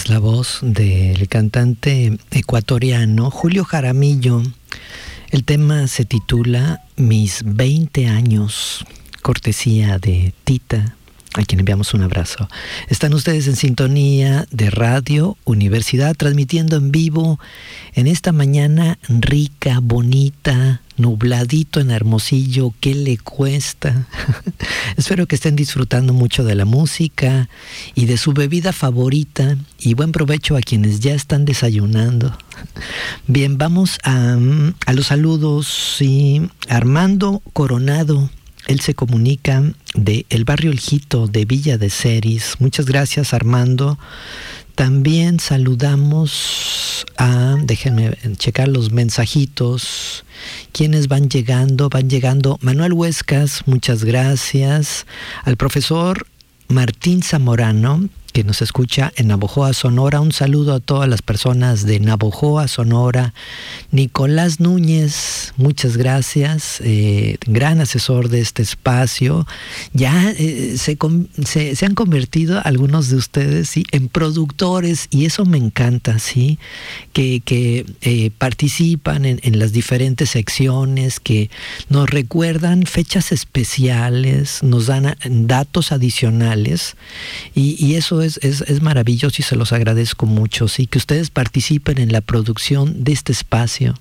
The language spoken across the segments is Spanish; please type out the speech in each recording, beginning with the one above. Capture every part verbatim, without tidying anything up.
la voz del cantante ecuatoriano Julio Jaramillo. El tema se titula Mis veinte años, cortesía de Tita, a quien enviamos un abrazo. Están ustedes en sintonía de Radio Universidad, transmitiendo en vivo en esta mañana rica, bonita, nubladito en Hermosillo. ¿Qué le cuesta? Espero que estén disfrutando mucho de la música y de su bebida favorita, y buen provecho a quienes ya están desayunando. Bien, vamos a, a los saludos. Sí, Armando Coronado, él se comunica de el barrio El Jito de Villa de Ceris. Muchas gracias, Armando. También saludamos a, déjenme checar los mensajitos, quienes van llegando, van llegando. Manuel Huescas, muchas gracias. Al profesor Martín Zamorano, que nos escucha en Navojoa, Sonora. Un saludo a todas las personas de Navojoa, Sonora. Nicolás Núñez, muchas gracias, eh, gran asesor de este espacio. Ya eh, se, se, se han convertido algunos de ustedes, ¿sí?, en productores, y eso me encanta, ¿sí?, que, que eh, participan en, en las diferentes secciones, que nos recuerdan fechas especiales, nos dan datos adicionales, y, y eso Es, es, es maravilloso, y se los agradezco mucho, sí, que ustedes participen en la producción de este espacio.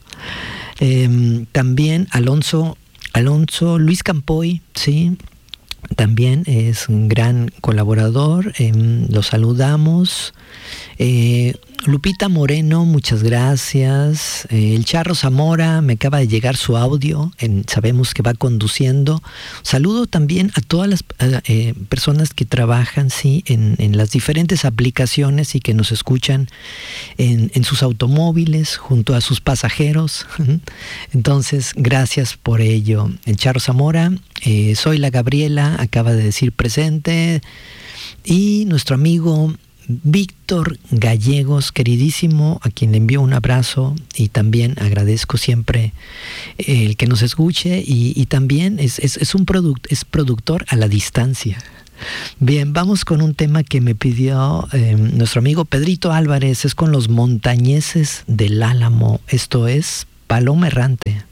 Eh, también Alonso, Alonso Luis Campoy, sí, también es un gran colaborador, eh, lo saludamos. Eh, Lupita Moreno, muchas gracias. Eh, el Charro Zamora, me acaba de llegar su audio, en, sabemos que va conduciendo. Saludo también a todas las eh, personas que trabajan, sí, en, en las diferentes aplicaciones y que nos escuchan en, en sus automóviles junto a sus pasajeros. Entonces, gracias por ello. El Charro Zamora, eh, soy la Gabriela, acaba de decir presente. Y nuestro amigo Víctor Gallegos, queridísimo, a quien le envío un abrazo, y también agradezco siempre el que nos escuche, y, y también es, es, es un product, es productor a la distancia. Bien, vamos con un tema que me pidió eh, nuestro amigo Pedrito Álvarez, es con los Montañeses del Álamo. Esto es Paloma Errante.